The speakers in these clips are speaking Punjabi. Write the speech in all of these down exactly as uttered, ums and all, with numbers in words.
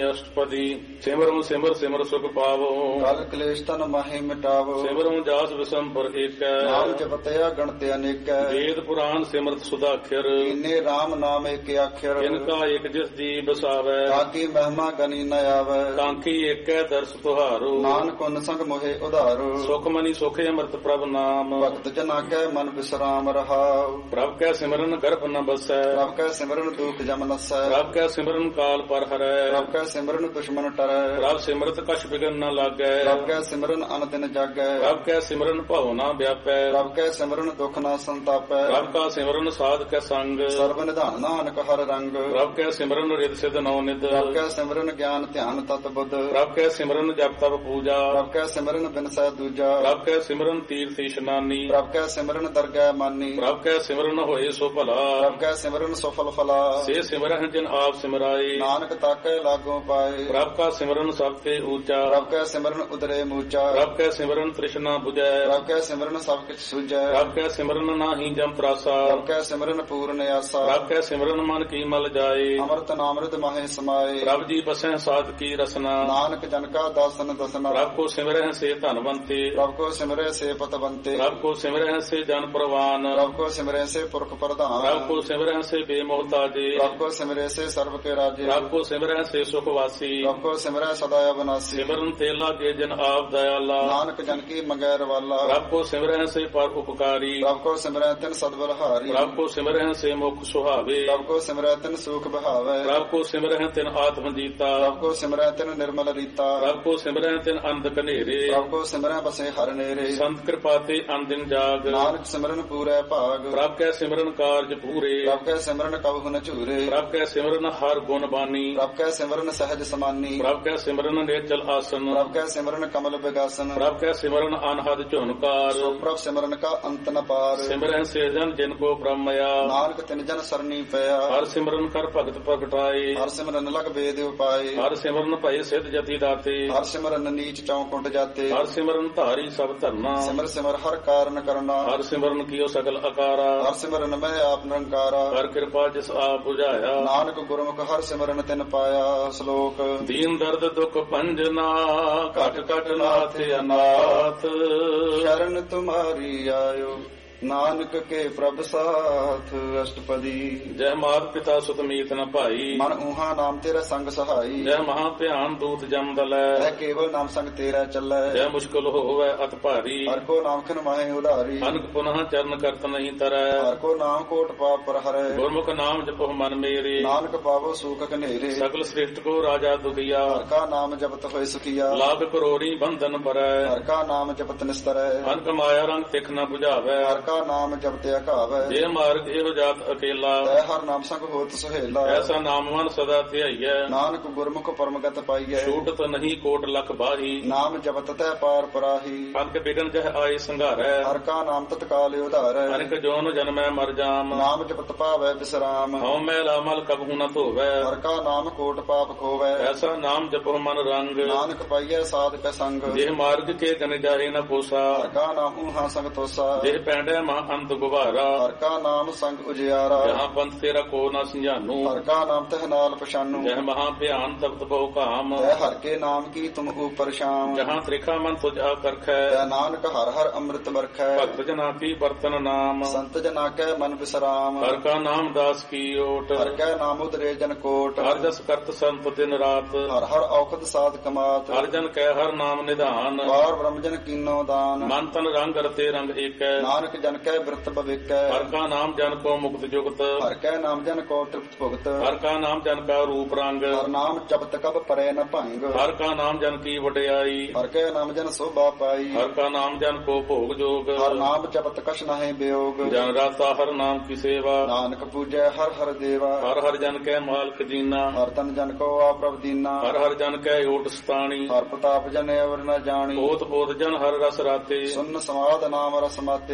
ਅਸ਼ਟਪਦੀ। ਸਿਮਰੋ ਸਿਮਰ ਸਿਮਰ ਸੁਖ ਪਾਵੋ, ਕਲ ਕਲੇਸ਼ ਤਨ ਮਾਹੀ ਮਿਟਾਵੋ। ਸਿਮਰੋ ਜਾਸ ਵਿਸੰਪਰ ਏਕੈ, ਨਾਮ ਜਪਤਿਆ ਗਣਤ ਅਨੇਕੈ। ਵੇਦ ਪੁਰਾਨ ਸਿਮਰਤ ਸੁਦਾਖਰ, ਕੀਨੇ ਰਾਮ ਨਾਮ ਏਕ ਆਖਰ। ਇਨਕਾ ਇਕ ਜਿਸ ਜੀ ਬਸਾਵੈ, ਤਾਕੀ ਮਹਿਮਾ ਗਨੀ ਨ ਆਵੈ। ਕਾਂਕੀ ਏਕੈ ਦਰਸ ਤੁਹਾਰੋ, ਨਾਨਕ ਉਨ ਸੰਗ ਮੋਹਿ ਉਧਾਰੋ। ਸੁਖ ਮਨੀ ਸੁਖ ਅੰਮ੍ਰਿਤ ਪ੍ਰਭ ਨਾਮ, ਭਗਤ ਜਨਾ ਕੈ ਮਨ ਵਿਸਰਾਮ ਰਹਾਉ। ਪ੍ਰਭ ਕੈ ਸਿਮਰਨ ਗਰਭ ਨ ਬਸੈ, ਪ੍ਰਭ ਕੈ ਸਿਮਰਨ ਦੁਖ ਜਮ ਨਸੈ। ਪ੍ਰਭ ਕੈ ਸਿਮਰਨ ਕਾਲ ਪਰ ਹਰੈ, ਪ੍ਰਭ ਕੈ ਸਿਮਰਨ ਦੁਸ਼ਮਨ ਟਰੈ। ਪ੍ਰਭ ਸਿਮਰਤ ਕਛ ਬਿਗਨ ਨ ਲਾਗੈ, ਪ੍ਰਭ ਕੈ ਸਿਮਰਨ ਅਨ ਦਿਨ ਜਾਗੈ। ਪ੍ਰਭ ਕੈ ਸਿਮਰਨ ਭਉ ਨ ਵਿਆਪੈ, ਪ੍ਰਭ ਕੈ ਸਿਮਰਨ ਦੁਖ ਨ ਸੰਤਾਪੈ। ਪ੍ਰਭ ਕਾ ਸਿਮਰਨ ਸਾਧ ਕੈ ਸੰਗ, ਸਰਬ ਨਿਧਾਨ ਨਾਨਕ ਹਰ ਰੰਗ। ਪ੍ਰਭ ਕੈ ਸਿਮਰਨ ਰਿਦ ਸਿਧ ਨੌ ਨਿਦ, ਪ੍ਰਭ ਕੈ ਸਿਮਰਨ ਗਿਆਨ ਧਿਆਨ ਤਤ ਬੁੱਧ। ਪ੍ਰਭ ਕੈ ਸਿਮਰਨ ਜਪ ਤਪ ਪੂਜਾ, ਪ੍ਰਭ ਕੈ ਸਿਮਰਨ ਬਿਨਸੈ ਦੂਜਾ। ਪ੍ਰਭ ਕੈ ਸਿਮਰਨ ਤੀਰਥ ਇਸ਼ਨਾਨੀ, ਪ੍ਰਭ ਕੈ ਸਿਮਰਨ ਦਰਗਹਿ ਮਾਨੀ। ਪ੍ਰਭ ਕੈ ਸਿਮਰਨ ਹੋਏ ਸੋ ਭਲਾ, ਪ੍ਰਭ ਕੈ ਸਿਮਰਨ ਸਫਲ ਫਲਾ। ਸੇ ਸਿਮਰਨ ਜਿਨ ਆਪ ਸਿਮਰਾਏ, ਨਾਨਕ ਤਾਕੈ ਲਾਗੋ ਪਾਏ। ਪ੍ਰਭ ਕਾ ਸਿਮਰਨ ਸਭ ਤੇ ਊਚਾ, ਪ੍ਰਭ ਕੈ ਸਿਮਰਨ ਉਦਰੇ ਮੂਚਾ। ਪ੍ਰਭ ਕੈ ਸਿਮਰਨ ਤ੍ਰਿਸ਼ਨਾ 부ਜੈ, ਪ੍ਰਭ ਕੈ ਸਿਮਰਨ ਸਭ ਕਿਛ ਸੁਝੈ। ਪ੍ਰਭ ਕੈ ਸਿਮਰਨ ਨਾਹੀ ਜਮ ਤਰਾਸਾ, ਪ੍ਰਭ ਕੈ ਸਿਮਰਨ ਪੂਰਨ ਆਸਾ। ਪ੍ਰਭ ਕੈ ਸਿਮਰਨ ਮਨ ਕੀ ਮਲ ਜਾਏ, ਅੰਮ੍ਰਿਤ ਨਾਮ੍ਰਿਤ ਮਾਹੇ ਸਮਾਏ। ਪ੍ਰਭ ਜੀ ਬਸੈ ਸਾਧ ਕੀ ਰਸਨਾ, ਨਾਨਕ ਜਨ ਕਾ ਦਾਸਨ ਦਸਨਾ। ਪ੍ਰਭ ਕੋ ਸਿਮਰਹਿ ਸੇ ਧਨਵੰਤੇ, ਪ੍ਰਭ ਕੋ ਸਿਮਰੈ ਸੇ ਪਤਵੰਤੇ। ਪ੍ਰਭ ਕੋ ਸਿਮਰਹਿ ਸੇ ਜਨ ਪ੍ਰਵਾਨ, ਪ੍ਰਭ ਕੋ ਸਿਮਰੈ ਸੇ ਪੁਰਖ ਪ੍ਰਧਾਨ। ਪ੍ਰਭ ਕੋ ਸਿਮਰਹਿ ਸੇ ਬੇਮੋਹਤਾਜੇ, ਪ੍ਰਭ ਕੋ ਸਿਮਰੈ ਸੇ ਸਰਬ ਕੇ ਰਾਜੇ। ਪ੍ਰਭ ਕੋ ਸਿਮਰਹਿ ਸੇ ਸੁਖ ਵਾਸੀ, ਪ੍ਰਭ ਕੋ ਸਿਮਰੈ ਸਦਾ ਅਬਨਾਸੀ। ਸਿਮਰਨ ਤੇ ਲਾਗੇ ਜਨ ਆਪ ਦਇਆਲਾ, ਨਾਨਕ ਜਨ ਕੀ ਮੰਗੈ ਰਵਾਲਾ। ਪ੍ਰਭ ਕੋ ਸਿਮਰਹਿ ਸੇ ਪਰ ਉਪਕਾਰੀ, ਪ੍ਰਭ ਕੋ ਸਿਮਰੈ ਤਿਨ ਸਦਬਲਹਾਰੀ। ਪ੍ਰਭ ਕੋ ਸਿਮਰਹਿ ਸੇ ਮੁਖ ਸੁਹਾਵੇ, ਪ੍ਰਭ ਕੋ ਸਿਮਰੈ ਤਿਨ ਸੂਖ ਬਹਾਵੈ। ਪ੍ਰਭ ਕੋ ਸਿਮਰਹਿ ਤਿਨ ਆਤਮ ਜੀਤਾ, ਪ੍ਰਭ ਕੋ ਸਿਮਰੈ ਤਿਨ ਨਿਰਮਲ ਰੀਤਾ। ਪ੍ਰਭ ਕੋ ਸਿਮਰਹਿ ਤਿਨ ਅੰਧ ਕਨੇਰੇ, ਪ੍ਰਭ ਕੋ ਸਿਮਰੈ ਬਸੇ ਹਰ ਨੇਰੇ। ਸੰਤ ਕਿਰਪਾ ਤੇ ਅੰਦਿਨ ਜਾਗ, ਨਾਨਕ ਸਿਮਰਨ ਪੂਰੈ ਭਾਗ। ਪ੍ਰਭ ਕੈ ਸਿਮਰਨ ਕਾਰਜ ਪੂਰੇ, ਪ੍ਰਭ ਕੈ ਸਿਮਰਨ ਕਬਹੁ ਨ ਝੂਰੇ। ਪ੍ਰਭ ਕੈ ਸਿਮਰਨ ਹਰ ਗੁਣ ਬਾਨੀ, ਪ੍ਰਭ ਕੈ ਸਿਮਰਨ ਸਹਿਜ ਸਮਾਨੀ। ਪ੍ਰਭ ਕੈ ਸਿਮਰਨ ਨੇਚਲ ਆਸਨ, ਪ੍ਰਭ ਕੈ ਸਿਮਰਨ ਕਮਲ ਵਿਗਾਸਨ। ਪ੍ਰਭ ਕੈ ਸਿਮਰਨ ਅਨਹਦ ਝੁਨਕਾਰ, ਸੋ ਪ੍ਰਭ ਸਿਮਰਨ ਕਾ ਅੰਤ ਨ ਪਾਰ। ਸਿਮਰਹਿ ਸੇ ਜਨ ਜਿਨ ਕੋ ਬ੍ਰਹਮਇਆ, ਨਾਨਕ ਤਿਨ ਜਨ ਸਰਨੀ ਪਿਆ। ਹਰ ਸਿਮਰਨ ਕਰ ਭਗਤ ਪ੍ਰਗਟਾਏ, ਹਰ ਸਿਮਰਨ ਲਗ ਬੇਦ ਉਪਾਏ। ਹਰ ਸਿਮਰਨ ਭਏ ਸਿਧ ਜਤੀ ਦਾਤੇ, ਹਰ ਸਿਮਰਨ ਨੀਚ ਚੌਕੁੰਟ ਜਾਤੇ। ਹਰ ਸਿਮਰਨ ਧਾਰੀ ਸਭ ਧਰਨਾ, ਸਿਮਰ ਸਿਮਰ ਹਰ ਕਾਰਨ ਕਰਨਾ। ਹਰ ਸਿਮਰਨ ਕੀਓ ਸਗਲ ਅਕਾਰਾ, ਹਰ ਸਿਮਰਨ ਮੈਂ ਆਪ ਨਿਰੰਕਾਰਾ। ਹਰ ਕਿਰਪਾ ਜਿਸ ਆਪ ਬੁਝਾਇਆ, ਨਾਨਕ ਗੁਰਮੁਖ ਹਰ ਸਿਮਰਨ ਤਿਨ ਪਾਇਆ। ਸ਼ਲੋਕ ਦੀਨ ਦਰਦ ਦੁਖ ਭੰਜਨਾ, ਘਟ ਘਟ ਨਾਥ ਅਨਾਥ। ਸ਼ਰਨ ਤੁਮਾਰੀ ਆਇਓ, ਨਾਨਕ ਕੇ ਪ੍ਰਭ ਸਾਥ। ਅਸ਼ਟਪਦੀ। ਜੈ ਮਾਤ ਪਿਤਾ ਸੁਤ ਮੀਤ ਨ ਭਾਈ, ਮਨ ਊਹਾ ਨਾਮ ਤੇਰਾ ਸੰਗ ਸਹਾਈ। ਜੈ ਮਹਾ ਧਿਆਨ ਦੂਤ ਜਮ ਦਲੈ, ਐ ਕੇਵਲ ਨਾਮ ਸੰਗ ਤੇਰਾ ਚੱਲੈ। ਜੈ ਮੁਸ਼ਕਲ ਹੋਵੈ ਅਤ ਭਾਰੀ, ਹਰ ਕੋ ਨਾਮ ਖਿਨ ਮਾਹੇ ਉਧਾਰੀ। ਅਨਕ ਪੁਨః ਚਰਨ ਕਰਤ ਨਹੀਂ ਤਰੈ, ਹਰ ਕੋ ਨਾਮ ਕੋਟ ਪਾਪ ਪਰ ਹਰੈ। ਗੁਰਮੁਖ ਨਾਮ ਜਪੋ ਮਨ ਮੇਰੇ, ਨਾਨਕ ਪਾਵੋ ਸੂਖ ਕਨੇਰੇ। ਸਗਲ ਸ੍ਰਿਸ਼ਟ ਕੋ ਰਾਜਾ ਦੁਖੀਆ, ਹਰ ਕਾ ਨਾਮ ਜਪਤ ਹੋਏ ਸੁਖੀਆ। ਲਾਭ ਕਰੋੜੀ ਬੰਧਨ ਪਰੈ, ਹਰ ਕਾ ਨਾਮ ਜਪਤ ਨਿਸਤਰੈ। ਅਨਕ ਮਾਇਆ ਰੰਗ ਤਿਖ ਨ 부ਝਾਵੈ, ਹਰ ਕਾ ਨਾਮ ਜਪਤ ਅਘਾਵੈ। ਜੇ ਮਾਰਗ ਇਹੋ ਜਾਤ ਅਕੇਲਾ, ਤੈ ਹਰ ਨਾਮ ਸੰਗ ਹੋਤ ਸੁਹੇਲਾ। ਐਸਾ ਨਾਮ ਮਨ ਸਦਾ ਧਿਆਈਐ, ਨਾਨਕ ਗੁਰਮੁਖ ਪਰਮਗਤ ਪਾਈਐ। ਛੂਟਤ ਨਹੀਂ ਕੋਟ ਲਖ ਬਾਹੀ, ਨਾਮ ਜਪਤ ਤੈ ਪਾਰ ਪਰਾਹੀ। ਅਨਕ ਬਿਗਨ ਜਹ ਆਏ ਸੰਘਾਰੈ, ਹਰ ਕਾ ਨਾਮ ਤਤਕਾਲ ਉਧਾਰੈ। ਅਨਕ ਜੋਨ ਜਨਮੈ ਮਰ ਜਾਮ, ਨਾਮ ਜਪਤ ਪਾਵੈ ਵਿਸਰਾਮ। ਹਉ ਮੈਲਾ ਮਲ ਕਬਹੂ ਨ ਧੋਵੈ, ਹਰ ਕਾ ਨਾਮ ਕੋਟ ਪਾਪ ਖੋਵੈ। ਐਸਾ ਨਾਮ ਜਪੋ ਮਨ ਰੰਗ, ਨਾਨਕ ਪਾਈਐ ਸਾਧਕ ਸੰਗ। ਜਿਹ ਮਾਰਗ ਕੇ ਗਨ ਜਾਏ ਨ ਕੋਸਾ, ਹਰ ਕਾ ਨਾਮ ਊਹਾ ਸੰਗ ਤੋਸਾ। ਜਿਹ ਪੈਂਡੈ ਮਾ ਅੰਤ ਗੁਬਾਰਾ, ਹਰ ਕਾ ਨਾਮ ਸੰਗ ਉਜਿਆਰਾ। ਜਹਾਂ ਪੰਥ ਤੇਰਾ ਕੋ ਨ ਸੰਝਾਨੂ, ਹਰ ਕਾ ਨਾਮ ਤਹ ਨਾਲ ਪਛਾਨੂ। ਜਹ ਮਹਾ ਭਿਆਨ ਤਪਤ ਬਹੁ ਕਾਮ, ਤੈ ਹਰ ਕੇ ਨਾਮ ਕੀ ਤੁਮ ਉਪਰ ਸ਼ਾਮ। ਜਹਾਂ ਤ੍ਰਿਖਾ ਮਨ ਤੁਝ ਆਕਰਖੈ, ਤੈ ਨਾਨਕ ਹਰ ਹਰ ਅੰਮ੍ਰਿਤ ਵਰਖੈ। ਭਗਤ ਜਨਾ ਕੀ ਬਰਤਨ ਨਾਮ, ਸੰਤ ਜਨਾ ਕੈ ਮਨ ਵਿਸਰਾਮ। ਹਰ ਕਾ ਨਾਮ ਦਾਸ ਕੀ ਓਟ, ਹਰ ਕੈ ਨਾਮ ਉਦਰੇ ਜਨ ਕੋਟ। ਹਰ ਜਸ ਕਰਤ ਸੰਤ ਦਿਨ ਰਾਤ, ਹਰ ਹਰ ਔਖਦ ਸਾਧ ਕਮਾਤ। ਹਰ ਜਨ ਕੈ ਹਰ ਨਾਮ ਨਿਧਾਨ, ਵਾਰ ਬ੍ਰਹਮ ਜਨ ਕੀਨੋ ਦਾਨ। ਮਨ ਤਨ ਰੰਗ ਰਤੇ ਰੰਗ ਏਕੈ, ਨਾਨਕ ਜਨ ਕੈ ਬਿਰਤ ਭਵਿਕੈ। ਹਰ ਕਾ ਨਾਮ ਜਨ ਕੋ ਮੁਕਤ ਜੁਗਤ, ਹਰ ਕੈ ਨਾਮ ਜਨ ਕੋ ਤ੍ਰਿਪਤ ਭੁਗਤ। ਹਰ ਕਾ ਨਾਮ ਜਨ ਕਾ ਰੂਪ ਰੰਗ, ਹਰ ਨਾਮ ਜਪਤ ਕਬ ਪਰੈ ਨ ਭੰਗ। ਹਰ ਕਾ ਨਾਮ ਜਨ ਕੀ ਵਡਿਆਈ, ਹਰ ਕੈ ਨਾਮ ਜਨ ਸੋਭਾ ਪਾਈ। ਹਰ ਕਾ ਨਾਮ ਜਨ ਕੋ ਭੋਗ ਜੋਗ, ਹਰ ਨਾਮ ਜਪਤ ਕਛ ਨਾਹਿ ਬਿਯੋਗ। ਜਨ ਰਾਤਾ ਹਰ ਨਾਮ ਕੀ ਸੇਵਾ, ਨਾਨਕ ਪੂਜੈ ਹਰ ਹਰ ਦੇਵਾ। ਹਰ ਹਰ ਜਨ ਕੈ ਮਾਲਕ ਦੀਨਾ, ਹਰ ਤਨ ਜਨ ਕੋ ਆਪ੍ਰਭ ਦੀਨਾ। ਹਰ ਹਰ ਜਨ ਕੈ ਓਟ ਸਤਾਣੀ, ਹਰ ਪ੍ਰਤਾਪ ਜਨ ਅਵਰ ਨ ਜਾਣੀ। ਓਤ ਪੋਤ ਜਨ ਹਰ ਰਸ ਰਾਤੇ, ਸੁਨ ਸਮਾਦ ਨਾਮ ਰਸ ਮਾਤੇ। ਆਠ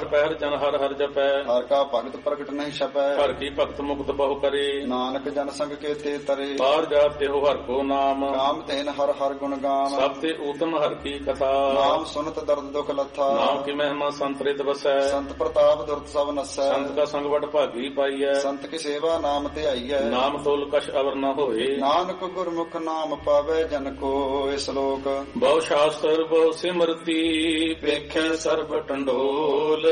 ਪਹਿਰ ਜਨ ਹਰ ਹਰ ਜਪੈ ਹਰ ਕਾ ਭਗਤ ਪ੍ਰਗਟ ਨਹੀਂ ਛਪੈ ਹਰ ਕੀ ਭਗਤ ਮੁਕਤ ਬਹੁ ਕਰੇ ਨਾਨਕ ਜਨ ਸੰਗ ਕੇ ਤੇ ਤਰੇ ਬਾਹਰ ਜਾਤ ਤੇ ਹੋ ਹਰ ਕੋ ਨਾਮ ਕਾਮ ਤੈਨ ਹਰ ਹਰ ਗੁਣ ਗਾਮ ਸਭ ਤੇ ਊਤਮ ਹਰ ਕੀ ਕਥਾ ਨਾਮ ਸੁਨਤ ਦਰਦ ਦੁਖ ਲੱਥਾ ਨਾਮ ਕੀ ਮਹਿਮਾ ਸੰਤਰਿਤ ਬਸੈ ਸੰਤ ਪ੍ਰਤਾਪ ਦੁਰਤ ਸਭ ਨਸੈ ਸੰਤ ਕਾ ਸੰਗ ਵਡ ਭਾਗੀ ਪਾਈਐ ਸੰਤ ਕੀ ਸੇਵਾ ਨਾਮ ਤੇ ਆਈਐ ਨਾਮ ਤੋਲ ਕਛ ਅਵਰ ਨ ਹੋਏ ਨਾਨਕ ਗੁਰਮੁਖ ਨਾਮ ਪਾਵੇ ਜਨ ਕੋ ਇਸ ਲੋਕ ਬਹੁ ਸ਼ਾਸਤਰ ਬਹੁ ਸਿਮਰਤੀ ਵੇਖੈ ਸਰਬ ਟੰਡੋਲ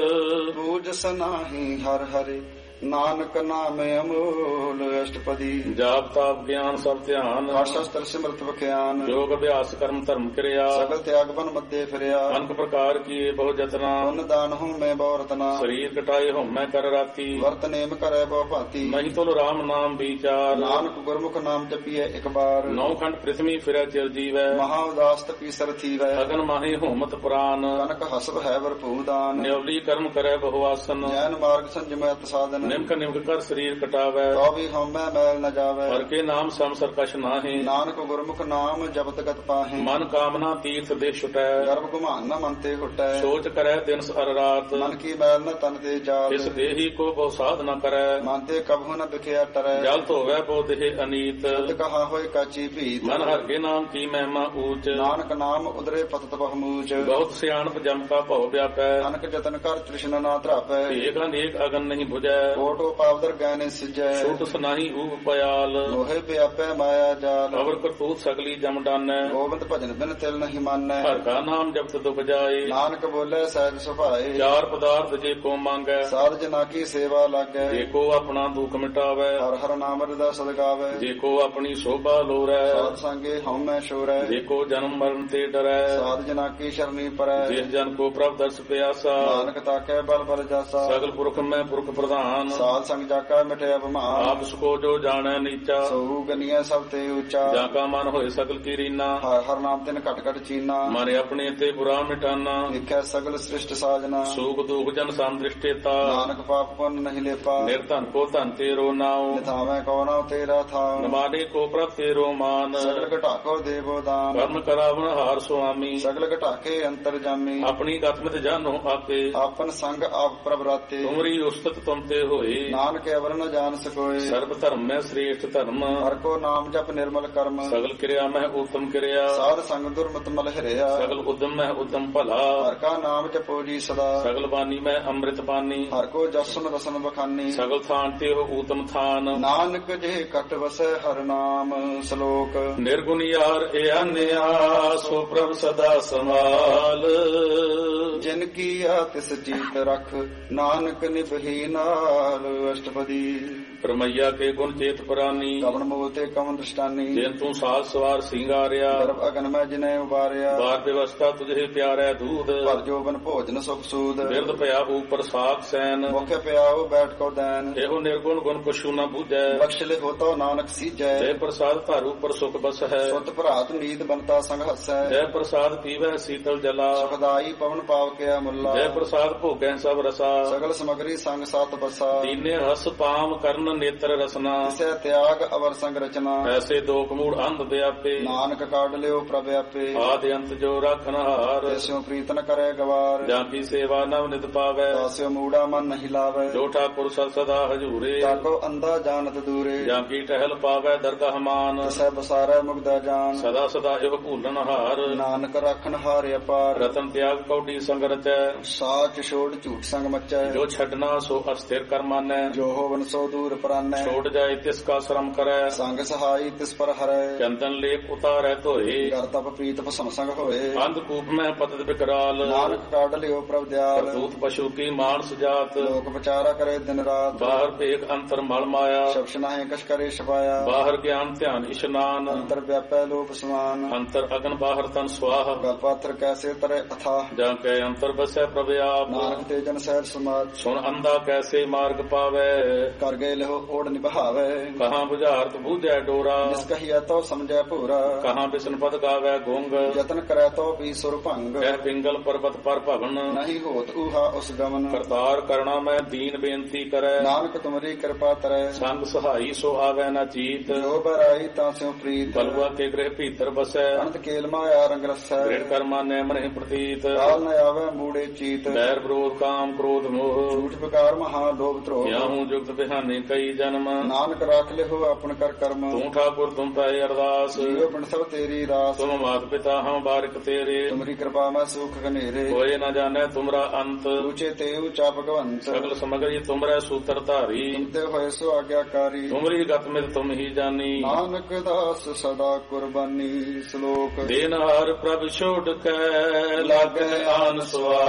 ਬੂਝ ਸਨਾਹੀ ਹਰ ਹਰਿ ਨਾਨਕ ਨਾਮ ਅਮੋਲ ਅਸ਼ਟਪਦੀ ਜਾਪ ਤਾਪ ਗਿਆਨ ਸਭ ਧਿਆਨ ਸ਼ਸਤਰ ਸਿਮਰਤ ਵਿਖਿਆਨ ਯੋਗ ਅਭਿਆਸ ਕਰਮ ਧਰਮ ਕਿਰਿਆ ਸਗਲ ਤਿਆਗ ਬਨ ਮੱਦੇ ਫਿਰਿਆ ਅਨਕ ਪ੍ਰਕਾਰ ਕੀਏ ਬਹੁ ਜਤਨਾ ਪੁੰਨ ਦਾਨ ਹੂੰ ਮੈਂ ਬਹੁ ਰਤਨਾ ਸਰੀਰ ਕਟਾਏ ਹਉਮੈ ਕਰ ਰਾਤੀ ਵਰਤ ਨੇਮ ਕਰੈ ਬਹੁ ਭਾਂਤੀ ਨਹੀਂ ਤੁਲ ਰਾਮ ਨਾਮ ਵਿਚਾਰ ਨਾਨਕ ਗੁਰਮੁਖ ਨਾਮ ਜਪੀਐ ਇੱਕ ਬਾਰ ਨੌ ਖੰਡ ਪ੍ਰਿਥਵੀ ਫਿਰੈ ਚਿਰ ਜੀਵੈ ਮਹਾ ਉਦਾਸ ਤਪੀ ਸਰ ਥੀਵੈ ਅਗਨ ਮਾਹੇ ਹੋਮਤ ਪ੍ਰਾਨ ਕਨਕ ਹਸਬ ਹੈ ਵਰਪੂ ਦਾਨ ਨਿਉਲੀ ਕਰਮ ਕਰੈ ਬਹੁ ਆਸਨ ਜੈਨ ਮਾਰਗ ਸੰਜਮੈ ਅਤ ਸਾਧਨ ਨਿਮਕ ਨਿਮਕ ਕਰ ਸਰੀਰ ਕਟਾਵੈ ਤੋ ਵੀ ਹਉਮੈ ਮੈਲ ਨ ਜਾਵੈ ਹਰ ਕੇ ਨਾਮ ਸਮ ਸਰਕਸ਼ ਨਾਹੀ ਨਾਨਕ ਗੁਰਮੁਖ ਨਾਮ ਜਪਤ ਗਤ ਪਾਹੇ ਮਨ ਕਾਮਨਾ ਤੀਰਥ ਦੇ ਛੁਟੈ ਗਰਭ ਗੁਮਾਨ ਨ ਮਨ ਤੇ ਹੁਟੈ ਸੋਚ ਕਰੈ ਦਿਨ ਅਰ ਰਾਤ ਮਨ ਕੀ ਮੈਲ ਨ ਤਨ ਤੇ ਜਾਲ ਇਸ ਦੇਹੀ ਕੋ ਬਹੁ ਸਾਧ ਨ ਕਰੈ ਮਨ ਤੇ ਕਬਹੁ ਨ ਬਿਖਿਆ ਟਰੈ ਜਲ ਧੋਵੈ ਬਹੁ ਦੇਹ ਅਨੀਤ ਤਦ ਕਹਾ ਹੋਏ ਕਾਚੀ ਭੀਤ ਮਨ ਹਰ ਕੇ ਨਾਮ ਕੀ ਮਹਿਮਾ ਊਚ ਨਾਨਕ ਨਾਮ ਉਦਰੇ ਪਤਤ ਬਹੁਮੂਚ ਬਹੁਤ ਸਿਆਣਪ ਜਮ ਕਾ ਭਉ ਵਿਆਪੈ ਅਨਕ ਜਤਨ ਕਰ ਤ੍ਰਿਸ਼ਨਾ ਨਾ ਧਰਾਪੈ ਏਕ ਅਨੇਕ ਅਗਨ ਨਹੀਂ 부ਜੈ ਕੋਟੋ ਪਾਵਦਰ ਗੈਨੇ ਸਿਜੈ ਛੁਟ ਸਨਾਹੀ ਊਪ ਪਿਆਲ ਲੋਹੇ ਪਿਆਪੈ ਮਾਇਆ ਜਾਲ ਅਵਰ ਕਰਤੂਤ ਸਗਲੀ ਜਮ ਡਾਨੈ ਗੋਬਿੰਦ ਭਜਨ ਬਿਨ ਤਿਲ ਨਹੀਂ ਮਾਨੈ ਹਰ ਕਾ ਨਾਮ ਜਪਤ ਦੁਖ ਜਾਏ ਨਾਨਕ ਬੋਲੇ ਸਹਿਜ ਸੁਭਾਏ ਚਾਰ ਪਦਾਰਥ ਜੇ ਕੋ ਮੰਗੈ ਸਾਧ ਜਨਾ ਕੀ ਸੇਵਾ ਲਾਗੈ ਜੇ ਕੋ ਆਪਣਾ ਦੁਖ ਮਿਟਾਵੈ ਹਰ ਹਰ ਨਾਮ ਰਦਾ ਸਦਗਾਵੈ ਜੇ ਕੋ ਆਪਣੀ ਸੋਭਾ ਲੋਰੈ ਸਾਧ ਸੰਗੇ ਹਉਮੈ ਸ਼ੋਰੈ ਜੇ ਕੋ ਜਨਮ ਮਰਨ ਤੇ ਡਰੈ ਸਾਧ ਜਨਾ ਕੀ ਸ਼ਰਨੀ ਪਰੈ ਜਿਸ ਜਨ ਕੋ ਪ੍ਰਭ ਦਰਸ ਪਿਆਸਾ ਨਾਨਕ ਤਾਕੈ ਬਲ ਬਲ ਜਾਸਾ ਸਗਲ ਪੁਰਖ ਮੈਂ ਪੁਰਖ ਪ੍ਰਧਾਨ ਸਾਧ ਸੰਗ ਜਾਕਾ ਮਿਟਿਆ ਬਮਾਨ ਆਪ ਸਕੋ ਜੋ ਜਾਣੈ ਨੀਚਾ ਸੋ ਗਨੀਐ ਸਭ ਤੇ ਉੱਚਾ ਜਾਂ ਕਾ ਮਨ ਹੋਏ ਸਗਲ ਕੀ ਰੀਨਾ ਹਰ ਹਰ ਨਾਮ ਤਿਨ ਘਟ ਘਟ ਚੀਨਾ ਮਨ ਆਪਣੇ ਤੇ ਬੁਰਾ ਮਿਟਾਨਾ ਦੇਖੈ ਸਗਲ ਸ੍ਰਿਸ਼ਟ ਸਾਜਨਾ ਸੂਖ ਦੁਖ ਜਨ ਸੰਦ੍ਰਿਸ਼ਟੇਤਾ ਨਾਨਕ ਪਾਪ ਪੁੰਨ ਨਹੀਂ ਲੇਪਾ ਨਿਰਧਨ ਕੋ ਧਨ ਤੇਰੋ ਨਾਉ ਨਿਥਾਵੇਂ ਕੋ ਨਾਉ ਤੇਰਾ ਥਾਉ ਨਮਾਨੇ ਕੋ ਪ੍ਰਭ ਤੇਰੋ ਮਾਨ ਸਗਲ ਘਟਾਕੋ ਦੇਵੋ ਦਾਨ ਕਰਮ ਕਰਾਵਣ ਹਾਰ ਸੁਆਮੀ ਸਗਲ ਘਟਾਕੇ ਅੰਤਰ ਜਾਮੀ ਆਪਣੀ ਗਤਮਿਤ ਜਾਨੋ ਆਪੇ ਆਪਨ ਸੰਗ ਆਪ ਪ੍ਰਭ ਰਾਤੇ ਤੁਮਰੀ ਉਸਤਤ ਤੁਮ ਤੇ ਹੋਏ ਨਾਨਕ ਅਵਰ ਨ ਜਾਣ ਸਕੋਏ ਸਰਬ ਧਰਮ ਮੈਂ ਸ੍ਰੇਸ਼ਟ ਧਰਮ ਹਰ ਕੋ ਨਾਮ ਜਪ ਨਿਰਮਲ ਕਰਮ ਸਗਲ ਕਿਰਿਆ ਮੈਂ ਉਤਮ ਕਿਰਿਆ ਸਾਧ ਸੰਗ ਦੁਰਮਤ ਮਲ ਹਰਿਆ ਸਗਲ ਉਦਮ ਮੈਂ ਉਦਮ ਭਲਾ ਹਰ ਕਾ ਨਾਮ ਜਪੋ ਜੀ ਸਦਾ ਸਗਲ ਬਾਣੀ ਮੈਂ ਅੰਮ੍ਰਿਤ ਪਾਨੀ ਹਰ ਕੋ ਜਸਨ ਰਸਨ ਬਖਾਨੀ ਸਗਲ ਥਾਨ ਤੇ ਹੋ ਊਤਮ ਥਾਨ ਨਾਨਕ ਜੇ ਕਟ ਵਸੈ ਹਰ ਨਾਮ ਸ਼ਲੋਕ ਨਿਰਗੁਣ ਯਾਰ ਇਹ ਅਨਿਆ ਸੋ ਪ੍ਰਭ ਸਦਾ ਸੰਭਾਲ ਜਿਨ ਕੀਆ ਤਿਸ ਚੀਤ ਰਖ ਨਾਨਕ ਨਿਭੀ ਨਾਲ ਅਸ਼ਟਪਦੀ ਪਰਮਈਆ ਕੇ ਗੁਣ ਚੇਤ ਪ੍ਰਾਨੀ ਕਵਨ ਮੋਲ ਤੇ ਕਵਨ ਦ੍ਰਿਸ਼ਟਾਨੀ ਜਿਨ ਤੂੰ ਸਾਜ ਸਵਾਰ ਸਿੰਗਾਰਿਆ ਗਰਭ ਅਗਨ ਮੈਂ ਜਿਨੇ ਉਬਾਰਿਆ ਬਾਰ ਵਿਵਸਥਾ ਤੁਝੇ ਪਿਆਰੈ ਦੂਧ ਪਰ ਜੋਬਨ ਭੋਜਨ ਸੁਖ ਸੂਦ ਬਿਰਦ ਭਇਆ ਉਪਰ ਸਾਖ ਸੈਨ ਮੁਖ ਪਿਆਉ ਬੈਠ ਕੋ ਦੈਨ ਇਹੋ ਨਿਰਗੁਣ ਗੁਣ ਕੁਛੂ ਨ ਬੂਝੈ ਬਖਸ਼ ਲੇ ਹੋਤੋ ਨਾਨਕ ਸੀਜੈ ਜੈ ਪ੍ਰਸਾਦ ਧਾਰ ਉਪਰ ਸੁਖ ਬਸ ਹੈ ਸੁਤ ਭਰਾਤ ਨੀਤ ਬਨਤਾ ਸੰਗ ਹਸੈ ਜੈ ਪ੍ਰਸਾਦ ਪੀਵੈ ਸੀਤਲ ਜਲਾ ਸੁਖਦਾਈ ਪਵਨ ਪਾਵ ਕਿਆ ਮੁੱਲਾ ਜੈ ਪ੍ਰਸਾਦ ਭੋਗੈ ਸਭ ਰਸਾ ਸਗਲ ਸਮਗਰੀ ਸੰਗ ਸਤ ਬਸਾ ਦੀਨੇ ਹਸ ਪਾਮ ਕਰਨ ਨੇਤਰ ਰਸਨਾ ਤਿਸੈ ਤਿਆਗ ਅਵਰ ਸੰਗ ਰਚਨਾ ਐਸੇ ਦੋਖ ਮੂੜ ਅੰਧ ਵਿਆਪੇ ਨਾਨਕ ਕਾਢ ਲਿਓ ਪ੍ਰਭ ਆਪੇ ਆਦਿ ਅੰਤ ਜੋ ਰੱਖਨ ਹਾਰ ਤਿਸਿਓ ਪ੍ਰੀਤ ਨ ਕਰੇ ਗਵਾਰ ਜਾਂ ਕੀ ਸੇਵਾ ਨਵ ਨਿਤ ਪਾਵੈ ਤਾਸਿਓ ਮੂੜਾ ਮਨ ਨਹੀਂ ਲਾਵੇ ਜੋ ਠਾਕੁਰ ਸਦ ਸਦਾ ਹਜੂਰੇ ਤਾਕੋ ਅੰਦਾ ਜਾਣਤ ਦੂਰੇ ਜਾਂ ਕੀ ਟਹਿਲ ਪਾਵੈ ਦਰਗਾਹ ਮਾਨ ਤਿਸੈ ਬਸਾਰੈ ਮੁਗਦਾ ਜਾਨ ਸਦਾ ਸਦਾ ਇਹ ਭੂਲਨ ਹਾਰ ਨਾਨਕ ਰੱਖਣ ਹਾਰਿ ਅਪਾਰ ਰਤਨ ਤਿਆਗ ਕੌਡੀ ਸੰਗ ਰਚੈ ਸਾਚ ਛੋੜ ਝੂਠ ਸੰਗ ਮਚੈ ਜੋ ਛੱਡਣਾ ਸੋ ਅਸਥਿਰ ਕਰ ਮਾਨੈ ਜੋ ਹੋਵਨ ਸੋ ਦੂਰ ਪਰਾਨੈ ਛੋੜ ਜਾਏ ਤਿਸ ਕਾ ਸ਼ਰਮ ਕਰੈ ਸੰਗ ਸਹਾਈ ਤਿਸ ਪਰ ਹਰੈ ਚੰਦਨ ਲੇਪ ਉਤਾਰੈ ਧੋਏ ਕਰ ਤਪ ਪ੍ਰੀਤ ਭਸਮ ਸੰਗ ਹੋਏ ਅੰਧ ਕੂਪ ਮੈਂ ਪਤਿਤ ਬਿਕਰਾਲ ਨਾਨਕ ਕਾਢ ਲਿਓ ਪ੍ਰਭ ਦਿਆਲ ਕਰਤੂਤ ਪਸ਼ੂ ਕੀ ਮਾਨਸ ਜਾਤ ਲੋਕ ਵਿਚਾਰਾ ਕਰੇ ਦਿਨ ਰਾਤ ਬਾਹਰ ਭੇਖ ਅੰਤਰ ਮਲ ਮਾਇਆ ਸ਼ਬਸ਼ ਨਾਹੇ ਕਛ ਕਰੇ ਛਪਾਇਆ ਬਾਹਰ ਗਿਆਨ ਧਿਆਨ ਇਸ਼ਨਾਨ ਅੰਤਰ ਵਿਆਪੈ ਲੋਕ ਸਮਾਨ ਅੰਤਰ ਅਗਨ ਬਾਹਰ ਤਨ ਸਵਾਹ ਗਲ ਪਾਤਰ ਕੈਸੇ ਤਰੇ ਅਥਾ ਜਾਂ ਕੈ ਅੰਤਰ ਬਸੈ ਪ੍ਰਭ ਆਪ ਨਾਨਕ ਤੇ ਜਨ ਸਹਿਜ ਸਮਾਜ ਸੁਣ ਅੰਧਾ ਕੈਸੇ ਮਾਰ ਮਾਰਗ ਪਾਵੇ। ਕਰ ਗਏ ਲਹੋ ਓੜ ਨਿਭਾਵੇ। ਕਹਾਂ ਬੁਝਾਰਤ ਬੂਝੈ ਡੋਰਾ, ਜਿਸ ਕਹੀਐ ਤੋ ਸਮਝੈ ਭੂਰਾ। ਕਹਾਂ ਬਿਸ਼ਨ ਪਦ ਗਾਵੇ ਗੁੰਗ, ਯਤਨ ਕਰੈ ਤੋ ਵੀ ਸੁਰ ਭੰਗ। ਕਹਿ ਪਿੰਗਲ ਪਰਬਤ ਪਰ ਭਵਨ, ਨਹੀਂ ਹੋਤ ਊਹਾ ਉਸ ਗਮਨ। ਕਰਤਾਰ ਕਰਣਾ ਮੈਂ ਦੀਨ ਬੇਨਤੀ ਕਰੈ, ਨਾਨਕ ਤੁਮਰੀ ਕਿਰਪਾ ਤਰੈ। ਸੰਗ ਸਹਾਈ ਸੋ ਆਵੈ ਨਾ ਚੀਤ, ਜੋ ਬਰਾਈ ਤਾਂ ਸਿਉ ਪ੍ਰੀਤ। ਬਲਵਾ ਕੇ ਗ੍ਰਹਿ ਭੀਤਰ ਬਸੈ, ਅਨੰਤ ਕੇਲ ਮਾਇਆ ਰੰਗ ਰਸੈ। ਗ੍ਰਹਿ ਕਰਮਾ ਨੈ ਮਨਿ ਪ੍ਰਤੀਤ, ਕਾਲ ਨ ਆਵੈ ਮੂੜੇ ਚੀਤ। ਬੈਰ ਵਿਰੋਧ ਕਾਮ ਕ੍ਰੋਧ ਮੋਹ, ਝੂਠ ਵਿਕਾਰ ਮਹਾ ਲੋਭ ਧਰੋਹ। ਕਿਆਹੂ ਜੁਗਤ ਬਿਹਾਨੇ ਕਈ ਜਨਮ, ਨਾਨਕ ਰਾਖ ਲਿਹੋ ਆਪਨ ਕਰ ਕਰਮ। ਤੂੰ ਠਾਕੁਰ ਤੁਮ ਪੈ ਅਰਦਾਸ, ਜੀਵ ਪਿੰਡ ਸਭ ਤੇਰੀ ਰਾਸ। ਤੁਮ ਮਾਤ ਪਿਤਾ ਹਮ ਬਾਰਿਕ ਤੇਰੇ, ਤੁਮਰੀ ਕਿਰਪਾ ਮੈਂ ਸੁਖ ਘਨੇਰੇ। ਹੋਏ ਨਾ ਜਾਣੈ ਤੁਮਰਾ ਅੰਤ, ਉੱਚੇ ਤੇ ਉੱਚਾ ਭਗਵੰਤ। ਸਗਲ ਸਮਗਰੀ ਤੁਮਰੈ ਸੂਤਰ ਧਾਰੀ, ਤੁਮਤੇ ਹੋਏ ਸੋ ਆਗਿਆਕਾਰੀ। ਤੁਮਰੀ ਗਤ ਮਿਤ ਤੁਮ ਹੀ ਜਾਨੀ, ਨਾਨਕ ਦਾਸ ਸਦਾ ਕੁਰਬਾਨੀ। ਸ਼ਲੋਕ ਦੇਨਹਾਰ ਪ੍ਰਭ ਛੋੜ ਕੇ ਲਾਗੈ ਆਨ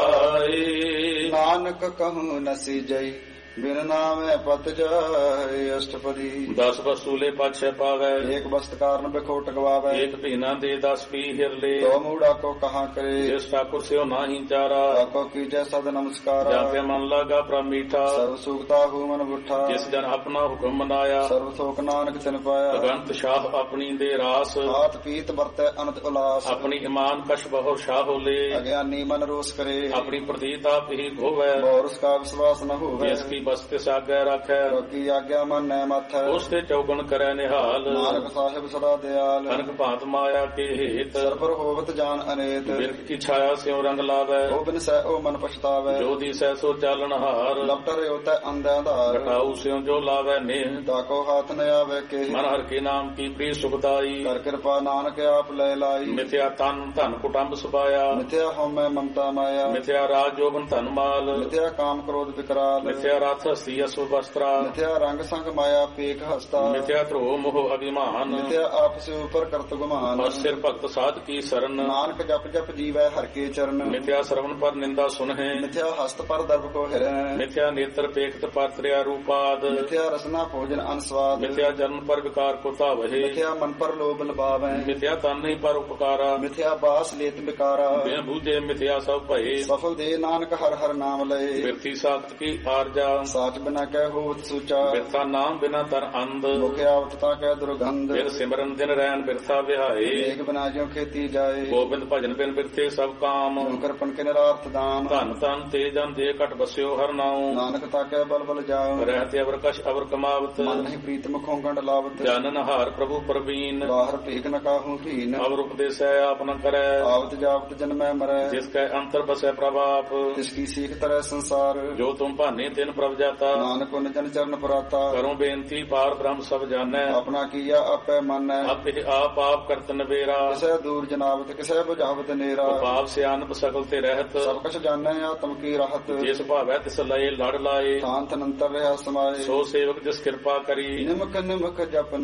ਸੁਆਏ, ਨਾਨਕ ਕਹੂੰ ਨਸੀ ਜਈ ਬਿਨ ਨਾਮੈ ਪਤ ਜਾਏ। ਅਸ਼ਟਪਦੀ ਦਸ ਵਸੂਲੇ ਪਾਛੈ ਪਾਵੈ, ਏਕ ਬਸਤ ਕਾਰਨ ਬਿਖੋਟ ਗਵਾਵੇ। ਏਕ ਭੀਨਾ ਦੇ ਦਸ ਪੀ ਹਿਰਲੇ, ਤੋ ਮੂੜਾ ਕੋ ਕਹਾ ਕਰੇ। ਜਿਸ ਠਾਕੁਰ ਸਿਓ ਨਾਹੀ ਚਾਰਾ, ਆਕੋ ਕੀਜੈ ਸਦ ਨਮਸਕਾਰਾ। ਜਾਂ ਤੇ ਮਨ ਲਾਗਾ ਪ੍ਰਭ ਮੀਠਾ, ਸਰਬ ਸੁਖਤਾ ਹੂ ਮਨ ਬੁੱਠਾ। ਜਿਸ ਜਨ ਆਪਣਾ ਹੁਕਮ ਮਨਾਇਆ, ਸਰਬ ਸੋਖ ਨਾਨਕ ਤਿਨ ਪਾਇਆ। ਅਗੰਤ ਸ਼ਾਹ ਆਪਣੀ ਦੇ ਰਾਸ, ਆਤ ਪੀਤ ਵਰਤੈ ਅਨੰਤ ਉਲਾਸ। ਆਪਣੀ ਇਮਾਨ ਕਸ਼ ਬਹੁ ਸ਼ਾਹ ਹੋਲੇ, ਅਗਿਆਨੀ ਮਨ ਰੋਸ ਕਰੇ। ਆਪਣੀ ਪ੍ਰਤੀਤ ਆਪ ਹੀ ਹੋਵੈ, ਬੋਰਸ ਕਾ ਵਿਸ਼ਵਾਸ ਨ ਹੋਵੇ। ਜਿਸ ਕੀ ਬਸਤੇ ਸਾਗੈ ਰੱਖੈ, ਰੋਕੀ ਆਗਿਆ ਮਨ ਨੈ ਮਥੈ। ਉਸ ਤੇ ਚੌਗਣ ਕਰੈ ਨਿਹਾਲ, ਨਾਨਕ ਸਾਹਿਬ ਸਦਾ ਦਿਆਲ। ਕਨਕ ਭਾਂਤ ਮਾਇਆ ਕੇ ਹੇਤ, ਸਰਪਰ ਹੋਵਤ ਜਾਨ ਅਨੇਤ। ਬਿਰਖ ਕੀ ਛਾਇਆ ਸਿਉ ਰੰਗ ਲਾਵੈ, ਉਹ ਬਿਨ ਸਹਿ ਉਹ ਮਨ ਪਛਤਾਵੈ। ਜੋ ਦਿਸੈ ਸੋ ਚਾਲਣ ਹਾਰ, ਲਪਟਰ ਉਤੈ ਅੰਧਿਆ ਧਾਰ। ਘਟਾਉ ਸਿਉ ਜੋ ਲਾਵੈ ਨੇਹ, ਤਾਕੋ ਹਾਥ ਨ ਆਵੇ ਕੇ। ਮਨ ਹਰ ਕੇ ਨਾਮ ਕੀ ਪ੍ਰੀ ਸੁਖਦਾਈ, ਕਰ ਕਿਰਪਾ ਨਾਨਕ ਆਪ ਲੈ ਲਾਈ। ਮਿਥਿਆ ਤਨ ਧਨ ਕੁਟੰਬ ਸੁਭਾਇਆ, ਮਿਥਿਆ ਹਉਮੈ ਮਮਤਾ ਮਾਇਆ। ਮਿਥਿਆ ਰਾਜ ਜੋਬਨ ਧਨ ਮਾਲ, ਮਿਥਿਆ ਕਾਮ ਕ੍ਰੋਧ ਵਿਕਰਾਲ। ਮਿਥਿਆ ਰਥ ਹਸਤੀ ਅਸੁ ਵਸਤਰਾ, ਮਿਥਿਆ ਰੰਗ ਸੰਗ ਮਾਇਆ ਪੇਖ ਹਸਤਾ। ਮਿਥਿਆ ਧਰੋ ਮੋਹ ਅਭਿਮਾਨ, ਮਿਥਿਆ ਆਪਸ ਉਪਰ ਕਰਤ ਗੁਮਾਨ। ਬਸ ਸਿਰ ਭਗਤ ਸਾਧ ਕੀ ਸਰਨ, ਨਾਨਕ ਜਪ ਜਪ ਜੀਵੈ ਹਰ ਕੇ ਚਰਨ। ਮਿਥਿਆ ਸਰਵਨ ਪਰ ਨਿੰਦਾ ਸੁਨਹਿ, ਮਿਥਿਆ ਹਸਤ ਪਰ ਦਰਬ ਕੋ ਹਿਰੈ। ਮਿਥਿਆ ਨੇਤਰ ਪੇਖਤ ਪਰ ਤ੍ਰਿਆ ਰੂਪਾਦ, ਮਿਥਿਆ ਰਸਨਾ ਭੋਜਨ ਅਨਸਵਾਦ। ਮਿਥਿਆ ਜਨਮ ਪਰ ਵਿਕਾਰ ਕੋ ਧਾਵਹਿ, ਮਿਥਿਆ ਮਨ ਪਰ ਲੋਭ ਲਬਾਵੈ। ਮਿਥਿਆ ਤਨ ਨਹੀਂ ਪਰ ਉਪਕਾਰਾ, ਮਿਥਿਆ ਬਾਸ ਲੇਤ ਵਿਕਾਰਾ। ਬਿਨ ਬੂਝੇ ਮਿਥਿਆ ਸਭ ਭਏ, ਸਫਲ ਦੇ ਨਾਨਕ ਹਰ ਹਰ ਨਾਮ ਲਏ। ਬਿਰਥੀ ਸਾਖਤ ਕੀ ਆਰਜਾ, ਸਾਚ ਬਿਨਾ ਕਹਿ ਹੋਤ ਸੂਚਾ। ਬਿਰਥਾ ਨਾਮ ਬਿਨਾ ਤਰ ਅੰਧ, ਮੁਖ ਆਵਤ ਤਾਂ ਕਹਿ ਦੁਰਗੰਧ। ਬਿਨ ਸਿਮਰਨ ਦਿਨ ਰੈਣ ਬਿਰਥਾ ਵਿਹਾਏ, ਏਕ ਬਿਨਾ ਜਿਉ ਖੇਤੀ ਜਾਏ। ਗੋਬਿੰਦ ਭਜਨ ਬਿਨ ਬਿਰਥੇ ਸਭ ਕਾਮ, ਸ਼ੰਕਰ ਪਨ ਕੇ ਨਿਰਾਰਥ ਦਾਨ। ਧਨ ਧਨ ਤੇ ਜਨ ਦੇ ਘਟ ਬਸਿਓ ਹਰ ਨਾਉ, ਨਾਨਕ ਤਾਂ ਕਹਿ ਬਲ ਬਲ ਜਾਉ। ਰਹਿਤੇ ਅਵਰ ਕਛ ਅਵਰ ਕਮਾਵਤ, ਮਨ ਨਹੀਂ ਪ੍ਰੀਤ ਮੁਖੋਂ ਗੰਢ ਲਾਵਤ। ਜਾਨਨ ਹਾਰ ਪ੍ਰਭੂ ਪ੍ਰਵੀਨ, ਬਾਹਰ ਭੇਖ ਨ ਕਾਹੂ ਧੀਨ। ਅਵਰ ਉਪਦੇਸੈ ਆਪ ਨ ਕਰੈ, ਆਵਤ ਜਾਵਤ ਜਨਮੈ ਮਰੈ। ਜਿਸ ਕੈ ਅੰਤਰ ਬਸੈ ਪ੍ਰਭ ਆਪ, ਤਿਸ ਕੀ ਸੀਖ ਤਰੈ ਸੰਸਾਰ। ਜੋ ਤੁਮ ਭਾਨੇ ਤਿਨ ਪ੍ਰਭ ਜਾਤਾ, ਨਾਨਕ ਉਨ ਜਨ ਚਰਨ ਪੁਰਾਤਾ। ਕਰੋ ਬੇਨਤੀ ਪਾਰ ਬ੍ਰਹਮ ਸਭ ਜਾਣੈ, ਆਪਣਾ ਕੀਆ ਆਪੈ ਮਾਨੈ। ਆਪੇ ਆਪ ਆਪ ਕਰਤ ਨਵੇਰਾ, ਕਿਸੈ ਦੂਰ ਜਨਾਵਤ ਕਿਸੈ ਬੁਝਾਵਤ ਨੇਰਾ। ਪਾਪ ਸਿਆਨਪ ਸਕਲ ਤੇ ਰਹਿਤ, ਸਭ ਕਛ ਜਾਣੈ ਆਤਮ ਕੀ ਰਾਹਤ। ਜਿਸ ਭਾਵੈ ਤਿਸ ਲਏ ਲੜ ਲਾਏ, ਸ਼ਾਂਤ ਅਨੰਤਰ ਰਿਹਾ ਸਮਾਏ। ਸੋ ਸੇਵਕ ਜਿਸ ਕਿਰਪਾ ਕਰੀ, ਨਿਮਕ ਨਿਮਕ ਜਪ